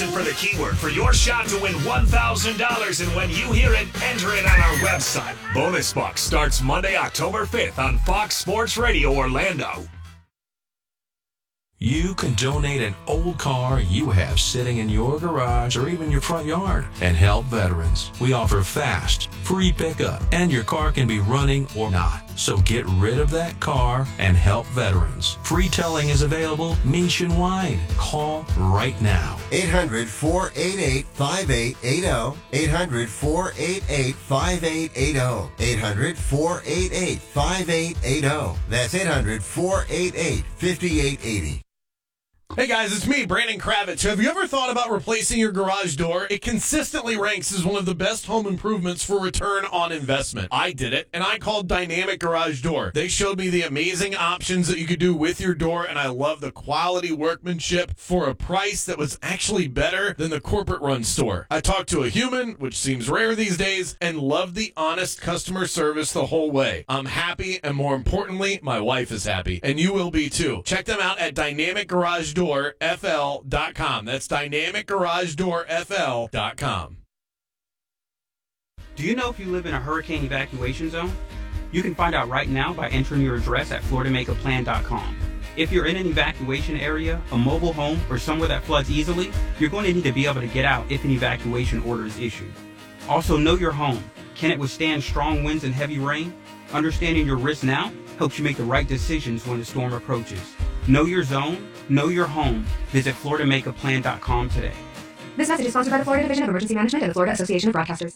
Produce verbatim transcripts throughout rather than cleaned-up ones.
Listen for the keyword for your shot to win one thousand dollars, and when you hear it, enter it on our website. Bonus Bucks starts Monday, October fifth on Fox Sports Radio Orlando. You can donate an old car you have sitting in your garage or even your front yard and help veterans. We offer fast, free pickup, and your car can be running or not. So get rid of that car and help veterans. Free towing is available nationwide. Call right now. eight hundred, four eight eight, five eight eight zero. eight hundred, four eight eight, five eight eight zero. eight hundred, four eight eight, five eight eight zero. That's eight hundred, four eight eight, five eight eight zero. Hey guys, it's me, Brandon Kravitz. Have you ever thought about replacing your garage door? It consistently ranks as one of the best home improvements for return on investment. I did it, and I called Dynamic Garage Door. They showed me the amazing options that you could do with your door, and I love the quality workmanship for a price that was actually better than the corporate-run store. I talked to a human, which seems rare these days, and loved the honest customer service the whole way. I'm happy, and more importantly, my wife is happy, and you will be too. Check them out at Dynamic Garage Door. F L dot com. That's Dynamic Garage Door F L dot com. Do you know if you live in a hurricane evacuation zone? You can find out right now by entering your address at Florida Make a Plan dot com. If you're in an evacuation area, a mobile home, or somewhere that floods easily, you're going to need to be able to get out if an evacuation order is issued. Also, know your home. Can it withstand strong winds and heavy rain? Understanding your risk now helps you make the right decisions when the storm approaches. Know your zone. Know your home. Visit Florida Make a Plan dot com today. This message is sponsored by the Florida Division of Emergency Management and the Florida Association of Broadcasters.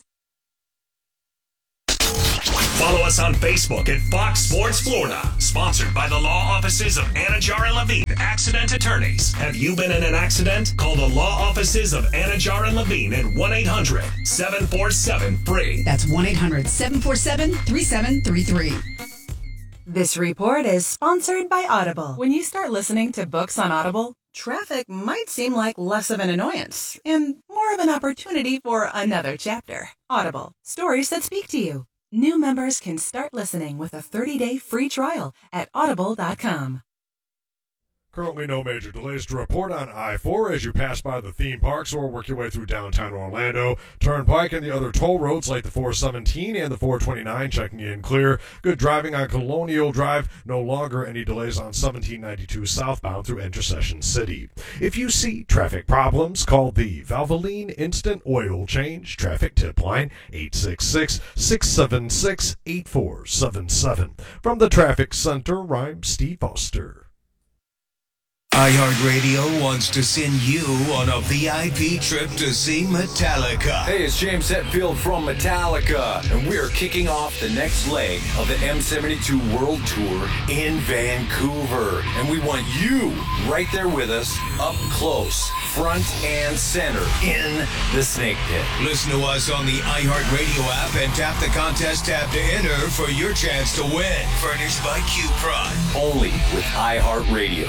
Follow us on Facebook at Fox Sports Florida. Sponsored by the law offices of Anajar and Levine, accident attorneys. Have you been in an accident? Call the law offices of Anajar and Levine at one eight hundred, seven four seven, F R E E. That's one eight hundred, seven four seven, three seven three three. This report is sponsored by Audible. When you start listening to books on Audible, traffic might seem like less of an annoyance and more of an opportunity for another chapter. Audible, stories that speak to you. New members can start listening with a thirty-day free trial at audible dot com. Currently no major delays to report on I four as you pass by the theme parks or work your way through downtown Orlando. Turnpike and the other toll roads like the four seventeen and the four twenty-nine checking in clear. Good driving on Colonial Drive. No longer any delays on seventeen ninety-two southbound through Intercession City. If you see traffic problems, call the Valvoline Instant Oil Change Traffic Tip Line eight six six, six seven six, eight four seven seven. From the Traffic Center, I'm Steve Foster. iHeartRadio wants to send you on a V I P trip to see Metallica. Hey, it's James Hetfield from Metallica, and we're kicking off the next leg of the M seventy-two World Tour in Vancouver. And we want you right there with us, up close, front and center, in the Snake Pit. Listen to us on the iHeartRadio app and tap the contest tab to enter for your chance to win. Furnished by Q-Prod. Only with iHeartRadio.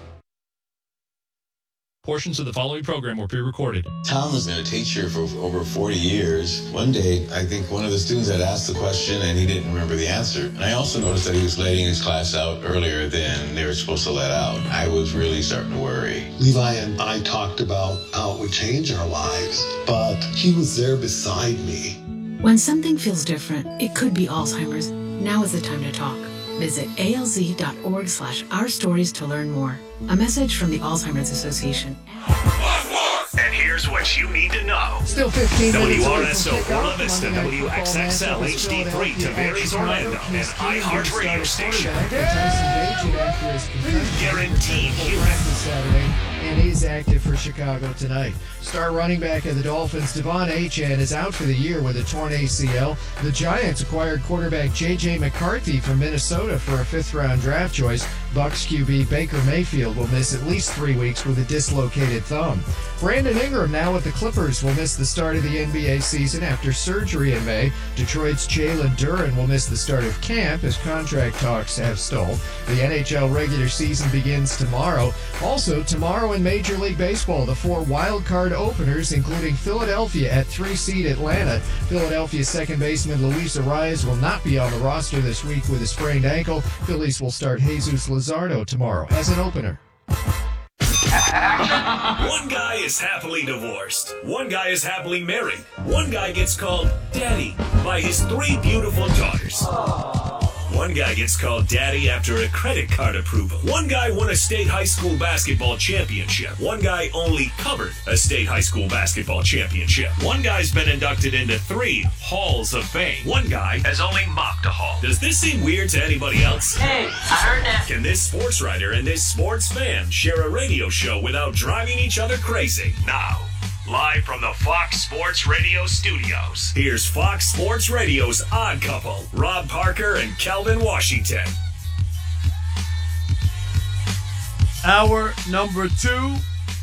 Portions of the following program were pre-recorded. Tom has been a teacher for over forty years. One day, I think one of the students had asked the question and he didn't remember the answer. And I also noticed that he was letting his class out earlier than they were supposed to let out. I was really starting to worry. Levi and I talked about how it would change our lives, but he was there beside me. When something feels different, it could be Alzheimer's. Now is the time to talk. Visit alz.org slash our stories to learn more. A message from the Alzheimer's Association. And here's what you need to know. Still fifteen W R S O Orla Vista, W X X L H D three, Tavares, Orlando, and iHeart Radio Station. Guaranteed hero. Saturday, and he's active for Chicago tonight. Star running back of the Dolphins, Devon Achane, is out for the year with a torn A C L. The Giants acquired quarterback J J McCarthy from Minnesota for a fifth-round draft choice. Bucs Q B Baker Mayfield will miss at least three weeks with a dislocated thumb. Brandon Ingram, now with the Clippers, will miss the start of the N B A season after surgery in May. Detroit's Jalen Duren will miss the start of camp as contract talks have stalled. The N H L regular season begins tomorrow. Also, tomorrow in Major League Baseball, the four wild card openers, including Philadelphia at three seed Atlanta. Philadelphia second baseman Luis Arias will not be on the roster this week with a sprained ankle. Phillies will start Jesus Luzardo tomorrow as an opener. One guy is happily divorced. One guy is happily married. One guy gets called daddy by his three beautiful daughters. One guy gets called daddy after a credit card approval. One guy won a state high school basketball championship. One guy only covered a state high school basketball championship. One guy's been inducted into three halls of fame. One guy has only mopped a hall. Does this seem weird to anybody else? Hey, I heard that. Can this sports writer and this sports fan share a radio show without driving each other crazy? Now, live from the Fox Sports Radio studios, here's Fox Sports Radio's Odd Couple, Rob Parker and Calvin Washington. Hour number two.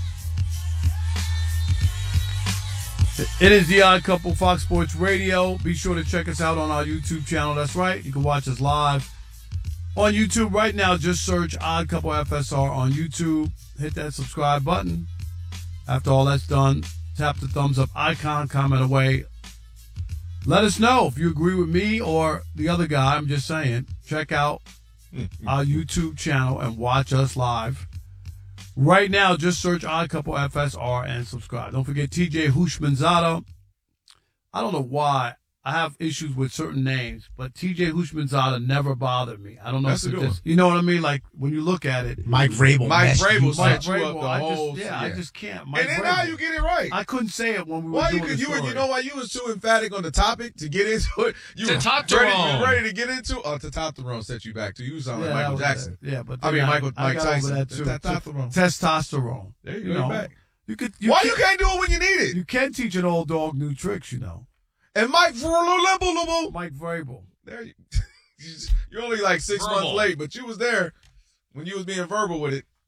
It is the Odd Couple, Fox Sports Radio. Be sure to check us out on our YouTube channel. That's right. You can watch us live on YouTube right now. Just search Odd Couple F S R on YouTube. Hit that subscribe button. After all that's done, tap the thumbs up icon, comment away. Let us know if you agree with me or the other guy. I'm just saying, check out our YouTube channel and watch us live. Right now, just search Odd Couple F S R and subscribe. Don't forget T J Hushmanzada. I don't know why I have issues with certain names, but T J Hushmanzada never bothered me. I don't know That's if a it good just, you know what I mean? Like when you look at it, Mike Vrabel. Mike Vrabel Mike set you up Vrabel, the I whole. just, yeah, yeah, I just can't. Mike and then now Vrabel. you get it right. I couldn't say it when we were Why doing you could the you story. you know why you was too emphatic on the topic to get into it? You To were top ready, Tyrone. you ready to get into oh to top Tyrone set you back to you sound like Yeah, Michael that was Jackson. it. Yeah, but I mean then Michael I Mike got Tyson. over that too. That Tyrone. Testosterone. There you You go. know, Back. you could. You Why can, you can't do it when you need it? You can teach an old dog new tricks. You know. And Mike Vrabel. Mike Vrabel. There you. You're only like six Verbal. months late, but you was there when you was being verbal with it.